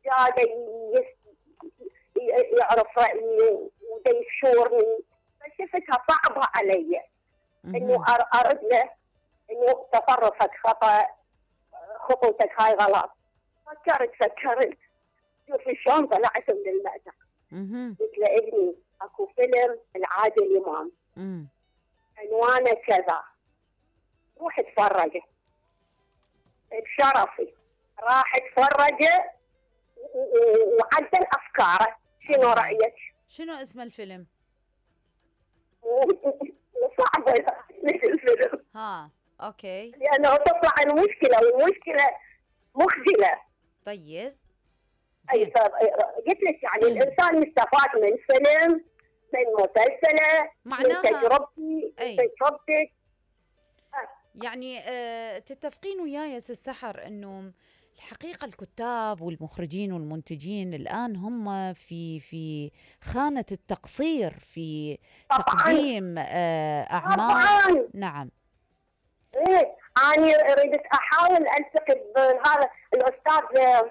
دا يعرف رأيي ودا يشورني، فشفتها صعبة علي إنه أرد له إنه تصرفك خطأ، خطوتك هاي غلط. فكرت شوفي شلون طلعت من المأزق. قلت له ابني اكو فيلم العادل امام عنوانه كذا، روح اتفرجه. بشرفي راح اتفرجه وعدل افكاره. شنو رايك؟ شنو اسم الفيلم؟ صعب الفيلم. اوكي. لانه تطلع المشكله والمشكله مخجله. طيب اي قلت لك يعني الانسان يستفاد من فيلم، من مسلسله، من تجربتي، من تجربتك. يعني تتفقين وياي سي السحر انه الحقيقة الكتاب والمخرجين والمنتجين الآن هم في خانة التقصير في تقديم أعمال. نعم. إيه أنا أريد أحاول ألتقي بهذا الأستاذ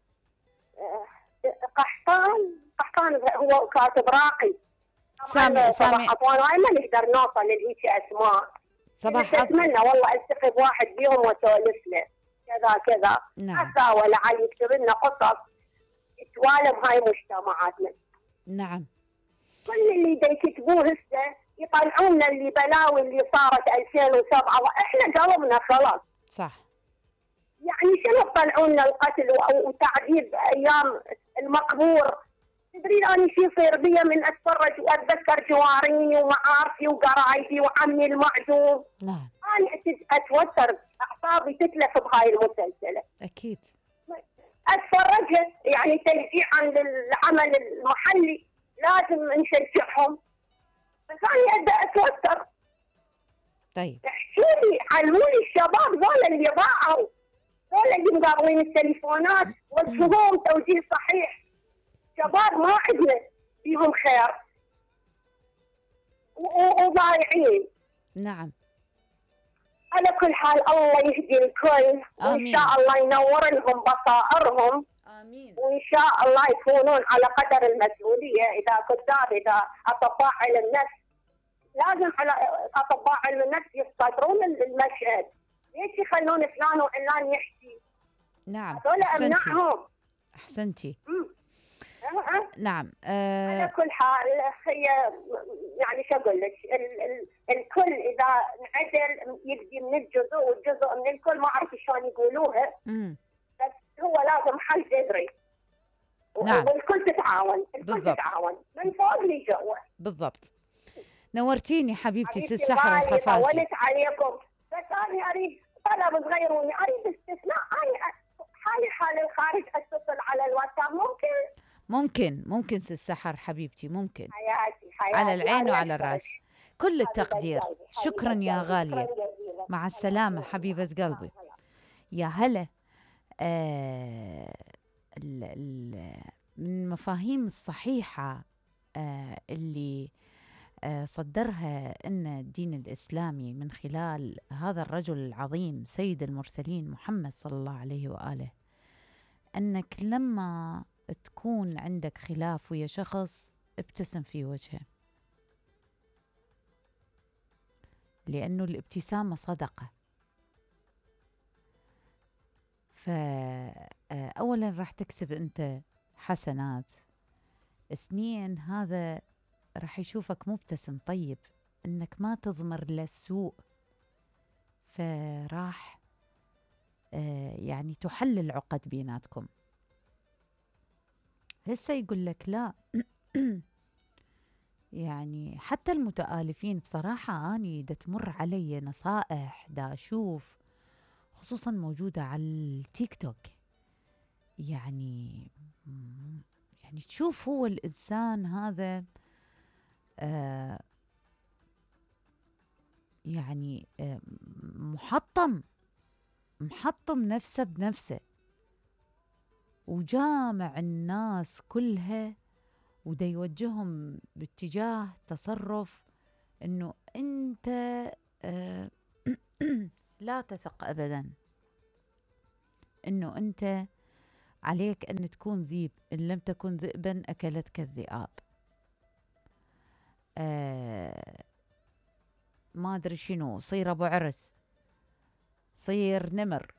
قحطان هو كاتب راقي. سامي أطوان ما نقدر نوصل لهيك أسماء. صباح أتمنى والله ألتقي بواحد بيهم وأسولف له كذا. نعم. عسى ولعل يكتب لنا قصص تتوالم هاي مجتمعاتنا. نعم. كل اللي يكتبوه هسه يطلعون اللي بلاوي اللي صارت 2007 احنا قلبنا خلاص. صح. يعني شنو طلعوا لنا القتل وتعذيب ايام المقبور. تدرين انا شو يصير بي من اتفرج واتذكر جواريني ومعارفي وقرايبي وعمي المعدوم. نعم. انا اتوتر، اعصابي تتلف بهاي المسلسله. اكيد. اتفرجها يعني تشجيعا للعمل المحلي، لازم نشجعهم، بس انا ابدا اتوتر. طيب احكوا لي، علموني الشباب ذولا اللي ضاعوا، ذولا اللي مقاطعين التليفونات، وجهوهم توجيه صحيح. شباب ما عندنا فيهم خير وضايعين. نعم. على كل حال الله يهدي الكل، وان شاء الله ينور لهم بصائرهم. آمين. وإن شاء الله يكونون على قدر المسؤولية. إذا كتاب، إذا أطباء علم النفس، لازم على أطباء علم النفس يسيطرون المشهد. ليش يخلون فلان وعلان يحكي؟ نعم. هذول أمنعهم. أحسنتي. نعم. على كل حال هي يعني شو أقول لك، الكل إذا انعدل يبدي من الجزء، والجزء من الكل، ما أعرف شلون يقولوها. بس هو لازم حل جذري. نعم. والكل تتعاون، بالضبط. تتعاون من فوق لجوا. بالضبط. نورتيني حبيبتي سي السحر الخفاجي. طولت عليكم، بس انا اريد طلب صغيروني، اريد استثناء. انا حال الخارج اتصل على الواتساب ممكن سي السحر حبيبتي، ممكن. حياتي على العين وعلى الراس، كل التقدير. شكرا يا غالية، مع السلامة حبيبة قلبي. يا هلا. من المفاهيم الصحيحة اللي صدرها أن الدين الإسلامي من خلال هذا الرجل العظيم سيد المرسلين محمد صلى الله عليه وآله، أنك لما تكون عندك خلاف ويا شخص ابتسم في وجهه، لأنه الابتسامة صدقة. فأولا راح تكسب أنت حسنات، اثنين هذا راح يشوفك مبتسم طيب، أنك ما تضمر للسوء، فراح يعني تحل العقد بيناتكم. هسه يقول لك لا يعني حتى المتآلفين بصراحة أني دا تمر علي نصائح دا أشوف، خصوصا موجودة على التيك توك، يعني تشوف هو الإنسان هذا يعني محطم نفسه بنفسه، وجامع الناس كلها ودا يوجههم باتجاه تصرف انه انت لا تثق ابدا، انه انت عليك أن تكون ذيب، إن لم تكن ذئبا أكلتك الذئاب. ما أدري شنو، صير أبو عرس، صير نمر،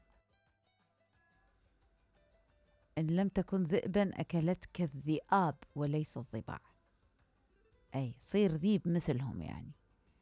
إن لم تكن ذئبا أكلتك الذئاب وليس الضباع. أي صير ذيب مثلهم يعني.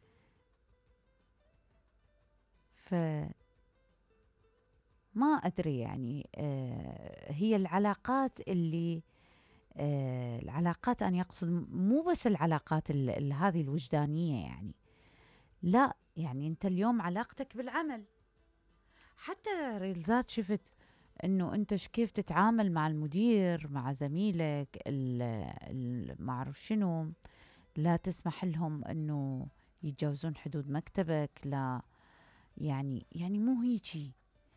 ما أدري يعني هي العلاقات اللي العلاقات، أنا يقصد مو بس العلاقات هذه الوجدانية يعني، لا يعني أنت اليوم علاقتك بالعمل، حتى ريلزات شفت انه انت كيف تتعامل مع المدير، مع زميلك، ما اعرف شنو، لا تسمح لهم انه يتجاوزون حدود مكتبك، لا يعني مو هيجي.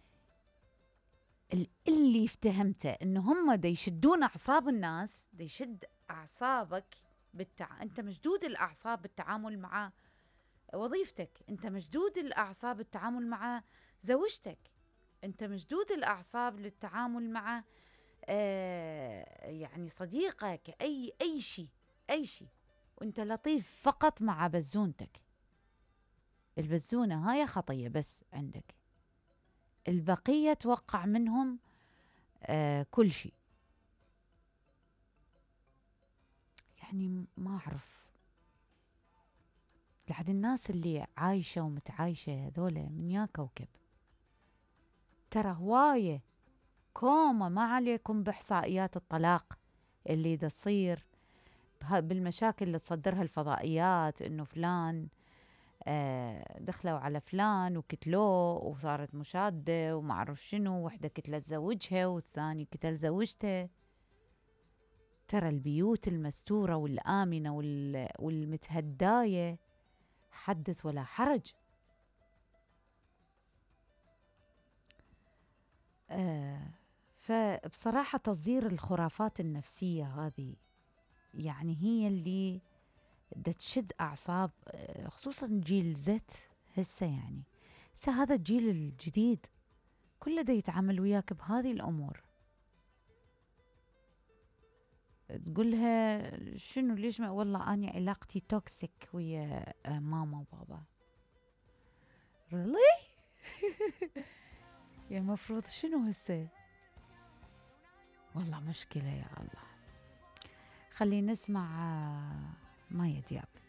اللي افتهمته انه هم دا يشدون اعصاب الناس، دا يشد اعصابك انت مشدود الاعصاب بالتعامل مع وظيفتك، انت مشدود الاعصاب بالتعامل مع زوجتك، انت مشدود الاعصاب للتعامل مع يعني صديقك، اي شيء، اي شيء، وانت لطيف فقط مع بزونتك. البزونه هاي خطيه بس عندك، البقيه توقع منهم كل شيء. يعني ما اعرف، لحد الناس اللي عايشه ومتعايشه هذولا من يا كوكب، ترى هوايه كومة ما عليكم بإحصائيات الطلاق اللي دا تصير، بالمشاكل اللي تصدرها الفضائيات، إنه فلان دخلوا على فلان وكتلوه وصارت مشادة وما أعرف شنو، وحدة كتلت زوجها والثاني كتل زوجته. ترى البيوت المستورة والآمنة والمتهداية حدث ولا حرج. فبصراحة تصدير الخرافات النفسية هذه يعني هي اللي دا تشد أعصاب خصوصا جيل زت هسه، يعني هسه هذا الجيل الجديد كله دا يتعامل وياك بهذه الأمور. تقولها شنو ليش؟ ما والله أنا علاقتي توكسيك ويا ماما وبابا. really؟ يا مفروض شنو هسه؟ والله مشكلة يا الله. خلينا نسمع مايا دياب.